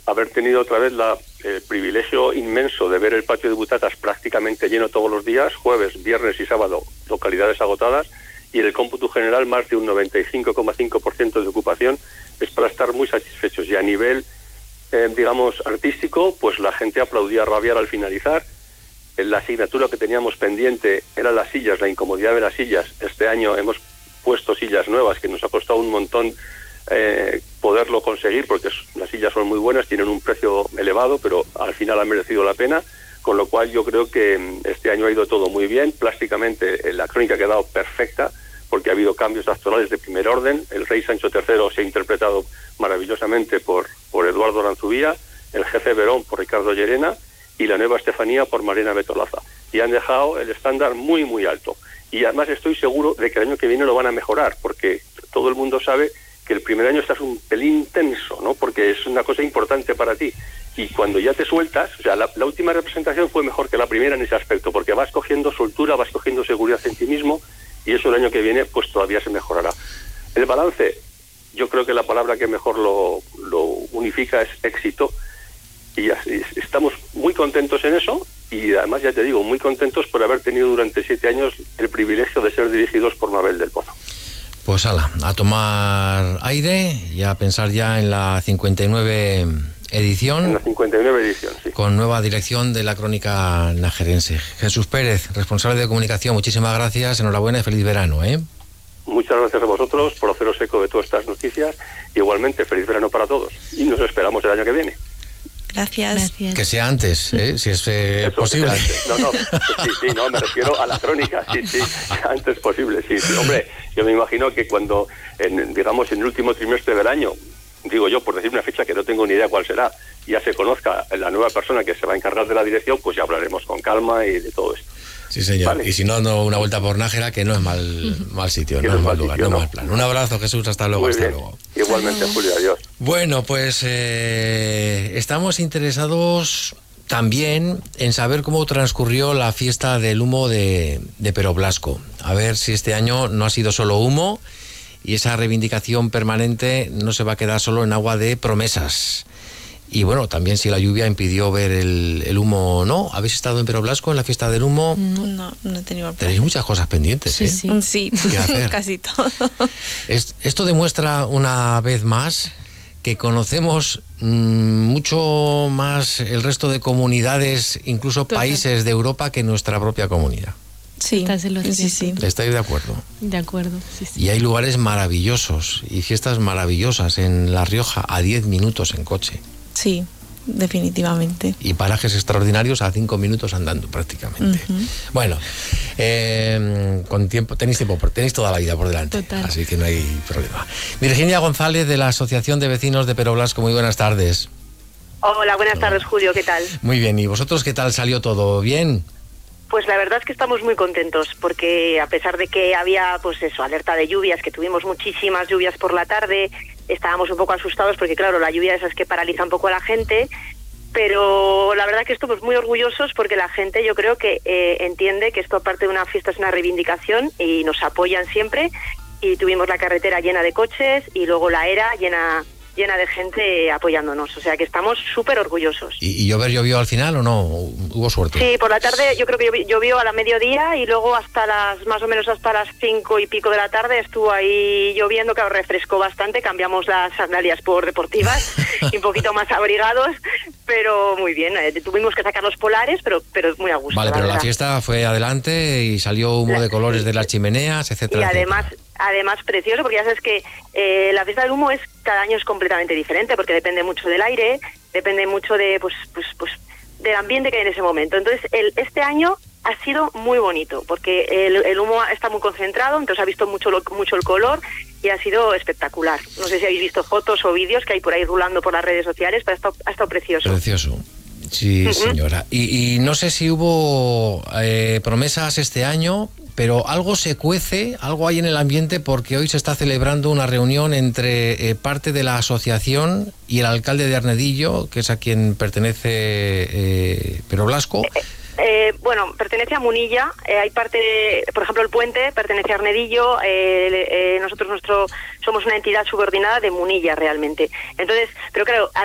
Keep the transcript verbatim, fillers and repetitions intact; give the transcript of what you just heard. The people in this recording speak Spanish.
haber tenido otra vez la, el privilegio inmenso de ver el patio de butacas prácticamente lleno todos los días, jueves, viernes y sábado, localidades agotadas, y en el cómputo general más de un noventa y cinco coma cinco por ciento de ocupación, es para estar muy satisfechos. Y a nivel, eh, digamos, artístico, pues la gente aplaudía rabiar al finalizar. La asignatura que teníamos pendiente era las sillas, la incomodidad de las sillas. Este año hemos puesto sillas nuevas, que nos ha costado un montón eh, poderlo conseguir, porque las sillas son muy buenas, tienen un precio elevado, pero al final han merecido la pena, con lo cual yo creo que este año ha ido todo muy bien. Plásticamente la crónica ha quedado perfecta, porque ha habido cambios actorales de primer orden. El rey Sancho tercero se ha interpretado maravillosamente por, por Eduardo Aranzubía, el jefe Verón por Ricardo Llerena y la nueva Estefanía por Marina Betolaza. Y han dejado el estándar muy, muy alto. Y además estoy seguro de que el año que viene lo van a mejorar, porque todo el mundo sabe que el primer año estás un pelín tenso, ¿no? Porque es una cosa importante para ti. Y cuando ya te sueltas, o sea, la, la última representación fue mejor que la primera en ese aspecto, porque vas cogiendo soltura, vas cogiendo seguridad en ti mismo, y eso el año que viene pues todavía se mejorará. El balance, yo creo que la palabra que mejor lo, lo unifica es éxito, y así, estamos muy contentos en eso, y además ya te digo, muy contentos por haber tenido durante siete años el privilegio de ser dirigidos por Mabel del Pozo. Pues ala, a tomar aire y a pensar ya en la cincuenta y nueve edición. En la cincuenta y nueve edición, sí. Con nueva dirección de la Crónica Najerense. Jesús Pérez, responsable de comunicación, muchísimas gracias, enhorabuena y feliz verano, ¿eh? Muchas gracias a vosotros por haceros eco de todas estas noticias. Igualmente, feliz verano para todos. Y nos esperamos el año que viene. Gracias. Gracias. Que sea antes, ¿eh? Si es eh, posible. No, no, sí, sí, no, me refiero a la crónica, sí, sí, antes posible, sí, sí. Hombre, yo me imagino que cuando, en, digamos, en el último trimestre del año, digo yo, por decir una fecha que no tengo ni idea cuál será, ya se conozca la nueva persona que se va a encargar de la dirección, pues ya hablaremos con calma y de todo esto. Sí, señor. Vale. Y si no, no, una vuelta por Nájera, que no es mal, mal sitio, no, no es mal lugar, sitio, no es mal plan. Un abrazo, Jesús, hasta luego, Muy hasta bien. luego. Igualmente, Julio, adiós. Bueno, pues eh, estamos interesados también en saber cómo transcurrió la fiesta del humo de, de Peroblasco. A ver si este año no ha sido solo humo y esa reivindicación permanente no se va a quedar solo en agua de promesas. Y bueno, también si la lluvia impidió ver el, el humo o no. ¿Habéis estado en Peroblasco en la fiesta del humo? No, no he tenido. Tenéis muchas cosas pendientes, sí, ¿eh? Sí, sí. ¿Qué hacer? Casi todo. Es, esto demuestra una vez más que conocemos mmm, mucho más el resto de comunidades, incluso Total. países de Europa, que nuestra propia comunidad. Sí, sí, sí. ¿Estáis de acuerdo? De acuerdo, sí, sí. Y hay lugares maravillosos y fiestas maravillosas en La Rioja a diez minutos en coche. Sí, definitivamente. Y parajes extraordinarios a cinco minutos andando prácticamente. Uh-huh. Bueno, eh, con tiempo, tenéis tiempo, tenéis toda la vida por delante. Total. Así que no hay problema. Virginia González, de la Asociación de Vecinos de Peroblasco, muy buenas tardes. Hola, buenas tardes, Julio, ¿qué tal? Muy bien, ¿y vosotros qué tal salió todo? ¿Bien? Pues la verdad es que estamos muy contentos, porque a pesar de que había, pues eso, alerta de lluvias, que tuvimos muchísimas lluvias por la tarde, estábamos un poco asustados porque, claro, la lluvia esas que paraliza un poco a la gente, pero la verdad que estamos muy orgullosos porque la gente, yo creo que eh, entiende que esto, aparte de una fiesta, es una reivindicación y nos apoyan siempre, y tuvimos la carretera llena de coches y luego la era llena llena de gente apoyándonos, o sea que estamos súper orgullosos. ¿Y, ¿Y llover llovió al final o no? ¿Hubo suerte? Sí, por la tarde yo creo que llovió, llovió a la mediodía y luego hasta las, más o menos hasta las cinco y pico de la tarde estuvo ahí lloviendo, claro, refrescó bastante, cambiamos las sandalias por deportivas y un poquito más abrigados, pero muy bien, eh, tuvimos que sacar los polares, pero, pero muy a gusto. Vale, la pero verdad. La fiesta fue adelante y salió humo la, de colores de las chimeneas, etcétera. Y además... etcétera. Además, precioso, porque ya sabes que eh, la fiesta del humo es cada año es completamente diferente, porque depende mucho del aire, depende mucho de pues pues pues del ambiente que hay en ese momento. Entonces, el, este año ha sido muy bonito, porque el, el humo está muy concentrado, entonces ha visto mucho lo, mucho el color y ha sido espectacular. No sé si habéis visto fotos o vídeos que hay por ahí rulando por las redes sociales, pero ha estado, ha estado precioso. Precioso. Sí, uh-huh. señora. Y, y no sé si hubo eh, promesas este año, pero algo se cuece, algo hay en el ambiente, porque hoy se está celebrando una reunión entre eh, parte de la asociación y el alcalde de Arnedillo, que es a quien pertenece eh, Peroblasco. Eh, eh, bueno, pertenece a Munilla, eh, hay parte, por ejemplo, el puente pertenece a Arnedillo, eh, eh, nosotros nuestro somos una entidad subordinada de Munilla realmente. Entonces, pero claro,